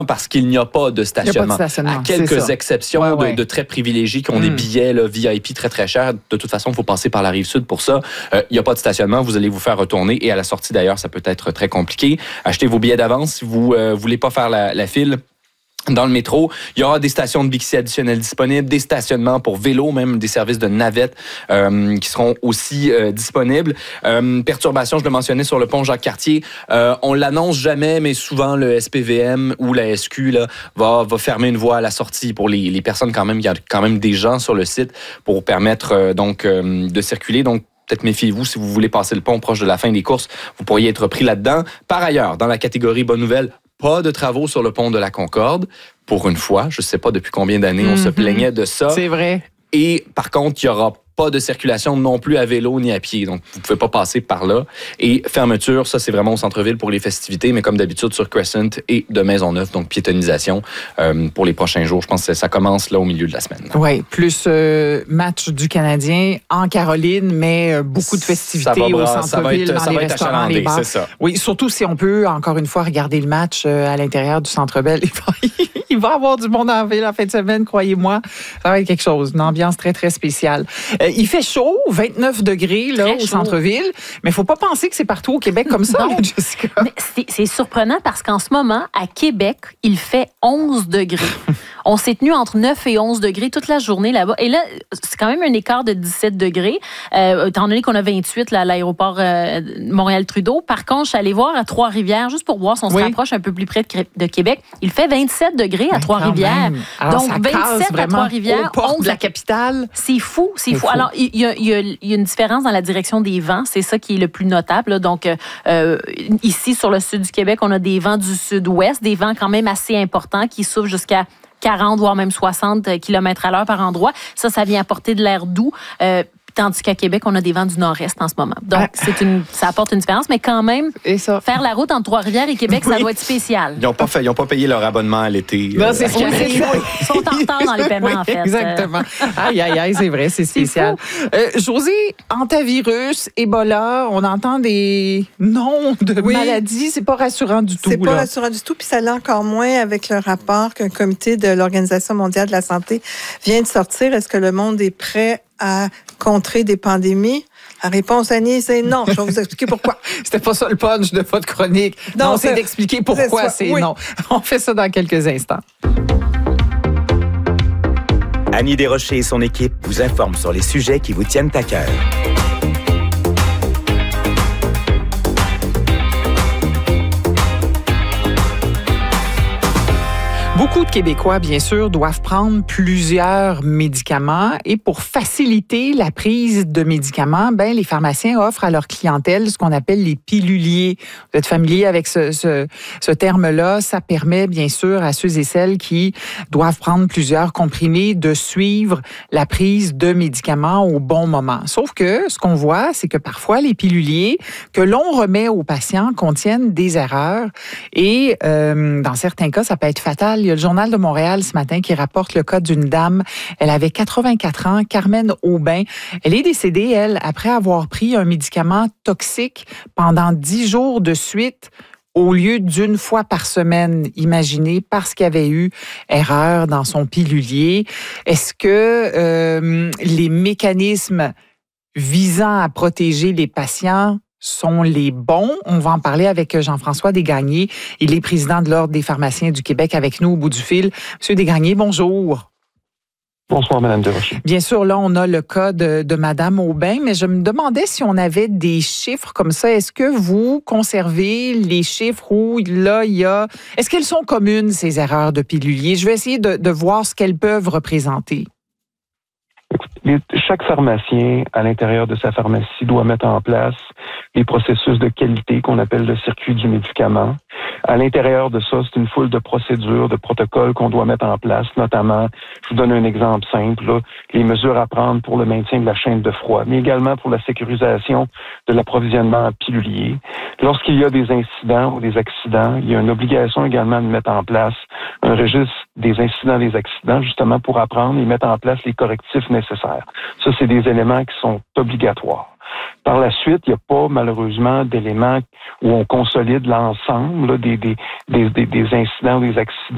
parce qu'il n'y a pas de stationnement. À quelques exceptions de très privilégiés qui ont des billets là, VIP très, très chers. De toute façon, il faut passer par la Rive-Sud pour ça. Il n'y a pas de stationnement. Vous allez vous faire retourner. Et à la sortie, d'ailleurs, ça peut être très compliqué. Achetez vos billets d'avance si vous ne voulez pas faire la file. Dans le métro, il y aura des stations de Bixi additionnelles disponibles, des stationnements pour vélo, même des services de navette qui seront aussi disponibles. Perturbation, je le mentionnais, sur le pont Jacques-Cartier. On l'annonce jamais, mais souvent le SPVM ou la SQ là, va fermer une voie à la sortie pour les personnes quand même. Il y a quand même des gens sur le site pour permettre de circuler. Donc, peut-être méfiez-vous si vous voulez passer le pont proche de la fin des courses. Vous pourriez être pris là-dedans. Par ailleurs, dans la catégorie bonne nouvelle, pas de travaux sur le pont de la Concorde. Pour une fois, je ne sais pas depuis combien d'années on se plaignait de ça. C'est vrai. Et par contre, il n'y aura pas de circulation non plus à vélo ni à pied. Donc, vous ne pouvez pas passer par là. Et fermeture, ça, c'est vraiment au centre-ville pour les festivités, mais comme d'habitude sur Crescent et de Maisonneuve, donc piétonisation pour les prochains jours. Je pense que ça commence là au milieu de la semaine. Oui, plus match du Canadien en Caroline, mais beaucoup de festivités au centre-ville, dans les restaurants, les bars. C'est ça. Oui, surtout si on peut, encore une fois, regarder le match à l'intérieur du Centre-Bell. Il va y avoir du monde en ville en fin de semaine, croyez-moi. Ça va être quelque chose, une ambiance très, très spéciale. Il fait chaud, 29 degrés là, au centre-ville, mais il ne faut pas penser que c'est partout au Québec comme ça, non. Jessica. Mais c'est surprenant parce qu'en ce moment, à Québec, il fait 11 degrés. On s'est tenu entre 9 et 11 degrés toute la journée là-bas. Et là, c'est quand même un écart de 17 degrés, étant donné qu'on a 28 là, à l'aéroport Montréal-Trudeau. Par contre, je suis allée voir à Trois-Rivières, juste pour voir si on se rapproche un peu plus près de Québec. Il fait 27 degrés à Trois-Rivières. Donc, 27 à Trois-Rivières. Aux portes de la capitale. C'est fou, c'est fou. Alors, il y a une différence dans la direction des vents. C'est ça qui est le plus notable. Là. Donc, ici, sur le sud du Québec, on a des vents du sud-ouest, des vents quand même assez importants qui souffrent jusqu'à 40, voire même 60 km à l'heure par endroit. Ça vient apporter de l'air doux. Tandis qu'à Québec, on a des vents du nord-est en ce moment. Donc, ça apporte une différence, mais quand même, faire la route entre Trois-Rivières et Québec, ça doit être spécial. Ils n'ont pas payé leur abonnement à l'été. Non, c'est Ils sont en retard dans les paiements, en fait. Exactement. Aïe, c'est vrai, c'est spécial. Josée, hantavirus, Ebola, on entend des noms de maladies. C'est pas rassurant du tout. C'est pas rassurant du tout, puis ça l'est encore moins avec le rapport qu'un comité de l'Organisation mondiale de la santé vient de sortir. Est-ce que le monde est prêt à contrer des pandémies? La réponse, Annie, c'est non. Je vais vous expliquer pourquoi. C'était pas ça le punch de votre chronique. Non, c'est d'expliquer pourquoi c'est non. On fait ça dans quelques instants. Annie Desrochers et son équipe vous informent sur les sujets qui vous tiennent à cœur. Beaucoup de Québécois, bien sûr, doivent prendre plusieurs médicaments et pour faciliter la prise de médicaments, les pharmaciens offrent à leur clientèle ce qu'on appelle les piluliers. Vous êtes familier avec ce terme-là. Ça permet, bien sûr, à ceux et celles qui doivent prendre plusieurs comprimés de suivre la prise de médicaments au bon moment. Sauf que ce qu'on voit, c'est que parfois, les piluliers que l'on remet aux patients contiennent des erreurs et dans certains cas, ça peut être fatal. Il y a le Journal de Montréal ce matin qui rapporte le cas d'une dame. Elle avait 84 ans, Carmen Aubin. Elle est décédée, elle, après avoir pris un médicament toxique pendant 10 jours de suite au lieu d'une fois par semaine, imaginez, parce qu'il y avait eu erreur dans son pilulier. Est-ce que les mécanismes visant à protéger les patients sont les bons? On va en parler avec Jean-François Desgagnés. Il est président de l'Ordre des pharmaciens du Québec avec nous au bout du fil. Monsieur Desgagnés, bonjour. Bonsoir, Mme Desrochers. Bien sûr, là, on a le cas de Mme Aubin, mais je me demandais si on avait des chiffres comme ça. Est-ce que vous conservez les chiffres où, là, il y a... Est-ce qu'elles sont communes, ces erreurs de pilulier? Je vais essayer de voir ce qu'elles peuvent représenter. Chaque pharmacien, à l'intérieur de sa pharmacie, doit mettre en place les processus de qualité qu'on appelle le circuit du médicament. À l'intérieur de ça, c'est une foule de procédures, de protocoles qu'on doit mettre en place, notamment, je vous donne un exemple simple, là, les mesures à prendre pour le maintien de la chaîne de froid, mais également pour la sécurisation de l'approvisionnement en pilulier. Lorsqu'il y a des incidents ou des accidents, il y a une obligation également de mettre en place un registre des incidents et des accidents, justement pour apprendre et mettre en place les correctifs nécessaires. Ça, c'est des éléments qui sont obligatoires. Par la suite, il n'y a pas malheureusement d'éléments où on consolide l'ensemble là, des incidents ou des accidents